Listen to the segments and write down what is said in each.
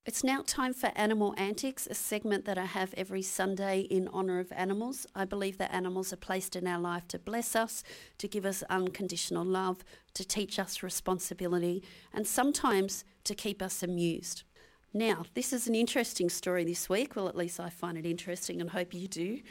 It's now time for Animal Antics, a segment that I have every Sunday in honour of animals. I believe that animals are placed in our life to bless us, to give us unconditional love, to teach us responsibility, and sometimes to keep us amused. Now, this is an interesting story this week. Well, at least I find it interesting and hope you do.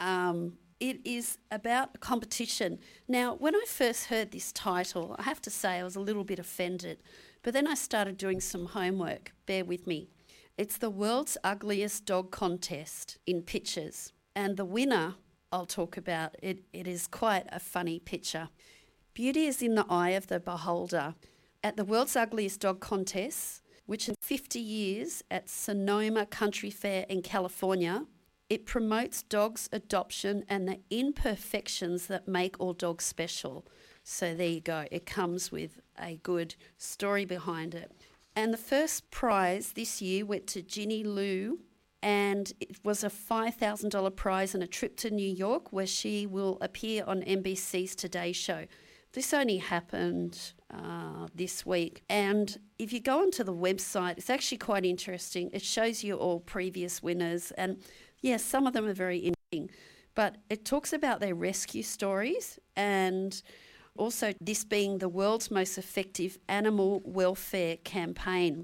It is about a competition. Now, when I first heard this title, I have to say I was a little bit offended, but then I started doing some homework. Bear with me. It's the world's ugliest dog contest in pictures, and the winner I'll talk about. It is quite a funny picture. Beauty is in the eye of the beholder. At the world's ugliest dog contest, which in 50 years at Sonoma Country Fair in California, it promotes dogs' adoption and the imperfections that make all dogs special. So there you go. It comes with a good story behind it. And the first prize this year went to Ginny Lou, and it was a $5,000 prize and a trip to New York where she will appear on NBC's Today Show. This only happened this week. And if you go onto the website, it's actually quite interesting. It shows you all previous winners. And yes, some of them are very interesting. But it talks about their rescue stories and also this being the world's most effective animal welfare campaign.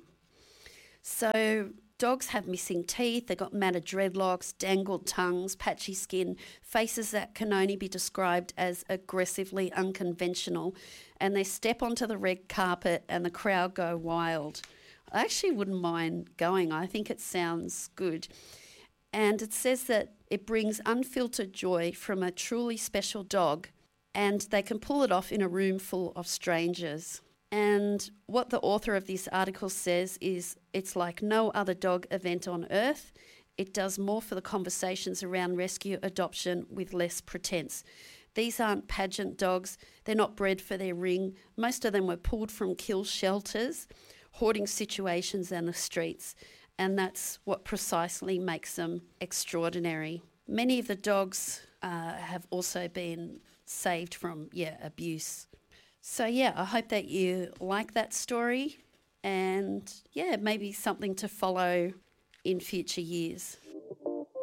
So dogs have missing teeth, they've got matted dreadlocks, dangled tongues, patchy skin, faces that can only be described as aggressively unconventional, and they step onto the red carpet and the crowd go wild. I actually wouldn't mind going. I think it sounds good. And it says that it brings unfiltered joy from a truly special dog, and they can pull it off in a room full of strangers. And what the author of this article says is it's like no other dog event on earth. It does more for the conversations around rescue adoption with less pretense. These aren't pageant dogs. They're not bred for their ring. Most of them were pulled from kill shelters, hoarding situations and the streets. And that's what precisely makes them extraordinary. Many of the dogs have also been saved from, abuse. So, I hope that you like that story and, maybe something to follow in future years.